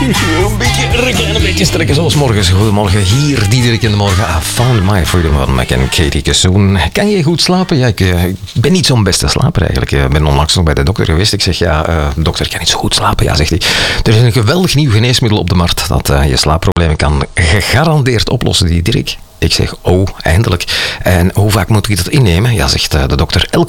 Een beetje rekken en een beetje strekken zoals morgens. Goedemorgen, hier Diederik in de morgen. I found my freedom van Mac en Katie Kassoon. Kan je goed slapen? Ja, ik ben niet zo'n beste slaper eigenlijk. Ik ben onlangs nog bij de dokter geweest. Ik zeg, dokter, kan niet zo goed slapen? Ja, zegt hij. Er is een geweldig nieuw geneesmiddel op de markt dat je slaapproblemen kan gegarandeerd oplossen, Diederik. Ik zeg, oh, eindelijk. En hoe vaak moet ik dat innemen? Ja, zegt de dokter, elke